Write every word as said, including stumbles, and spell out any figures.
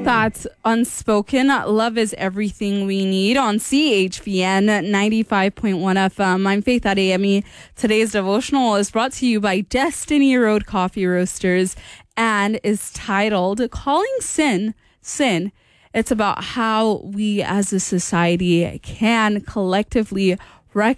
That's Unspoken. Love is everything we need on C H V N ninety-five point one F M. I'm Faith Adeyemi. Today's devotional is brought to you by Destiny Road Coffee Roasters and is titled Calling Sin, Sin. It's about how we as a society can collectively